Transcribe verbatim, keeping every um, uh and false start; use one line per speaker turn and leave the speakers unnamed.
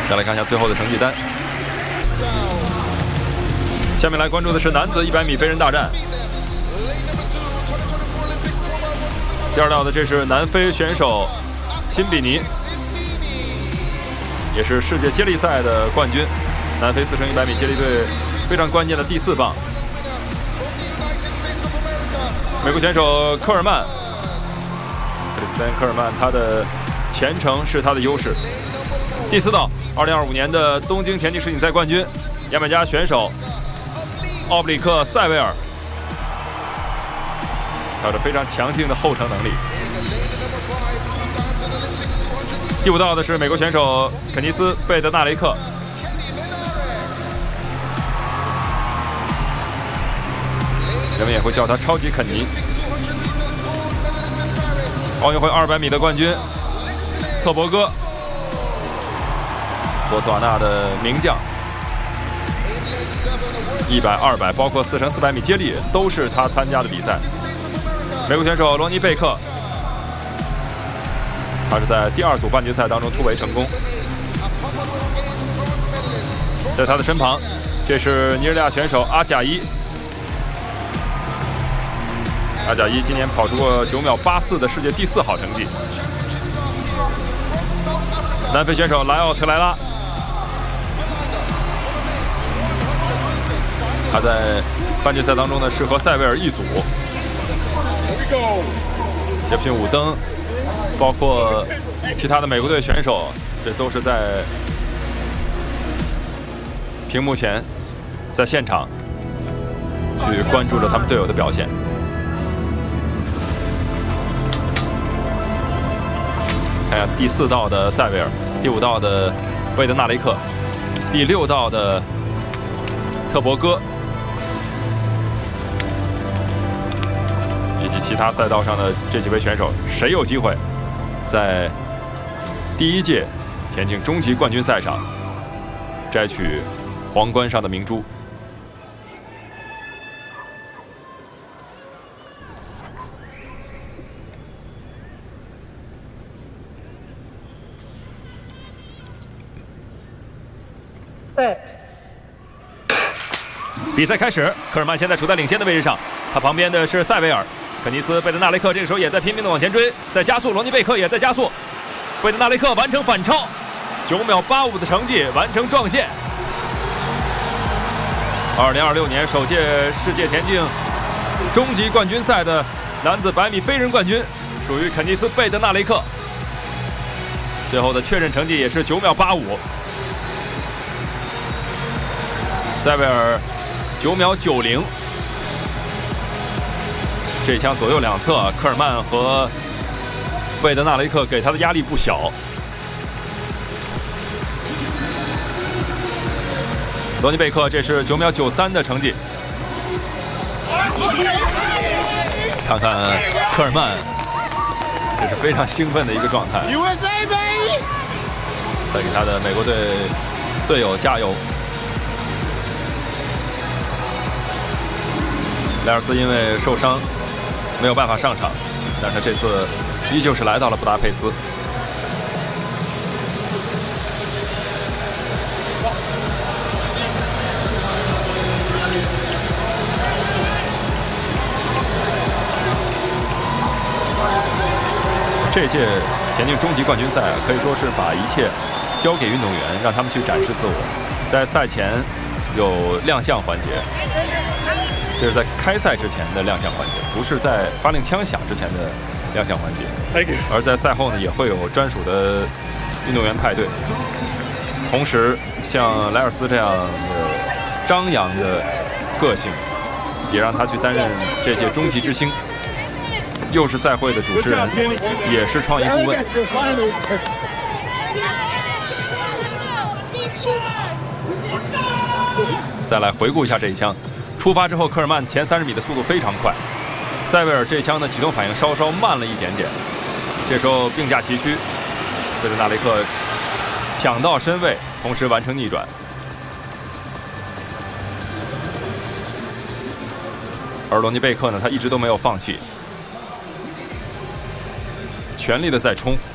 再来看一下最后的成绩单。下面来关注的是男子一百米飞人大战。第二道的这是南非选手辛比尼，也是世界接力赛的冠军，南非四乘一百米接力队非常关键的第四棒。美国选手科尔曼，克里斯丹·科尔曼，他的前程是他的优势。第四道，二零二五年的东京田径世锦赛冠军，牙买加选手奥布里克·塞维尔，有着非常强劲的后程能力。第五道的是美国选手肯尼斯·贝德纳雷克，人们也会叫他超级肯尼。奥运会二百米的冠军特博戈，波斯瓦纳的名将。一百、二百，包括四乘四百米接力，都是他参加的比赛。美国选手罗尼贝克，他是在第二组半决赛当中突围成功。在他的身旁，这是尼日利亚选手阿贾伊。阿贾伊今年跑出过九秒八四的世界第四好成绩。南非选手莱奥特莱拉，他在半决赛当中呢是和塞维尔一组。杰弗逊·伍登，包括其他的美国队选手，这都是在屏幕前，在现场去关注着他们队友的表现。看下第四道的塞维尔，第五道的贝德纳雷克，第六道的特博戈，以及其他赛道上的这几位选手，谁有机会在第一届田径终极冠军赛上摘取皇冠上的明珠？比赛开始，科尔曼现在处在领先的位置上，他旁边的是塞维尔。肯尼斯·贝德纳雷克这个时候也在拼命的往前追，在加速。罗尼贝克也在加速。贝德纳雷克完成反超，九秒八五的成绩完成撞线。二零二六年首届世界田径终极冠军赛的男子百米飞人冠军属于肯尼斯·贝德纳雷克，最后的确认成绩也是九秒八五。塞维尔九秒九零，这一枪左右两侧，科尔曼和贝德纳雷克给他的压力不小。罗尼贝克这是九秒九三的成绩。看看科尔曼，这是非常兴奋的一个状态，在给他的美国队队友加油。莱尔斯因为受伤没有办法上场，但是这次依旧是来到了布达佩斯。这届田径终极冠军赛可以说是把一切交给运动员，让他们去展示自我。在赛前有亮相环节，这是在开赛之前的亮相环节，不是在发令枪响之前的亮相环节。而在赛后呢，也会有专属的运动员派对。同时，像莱尔斯这样的张扬的个性，也让他去担任这届终极之星。又是赛会的主持人，也是创意顾问。再来回顾一下这一枪。出发之后，科尔曼前三十米的速度非常快，塞维尔这枪的启动反应稍稍慢了一点点。这时候并驾齐驱，贝德纳雷克抢到身位，同时完成逆转。而罗尼贝克呢，他一直都没有放弃，全力的在冲。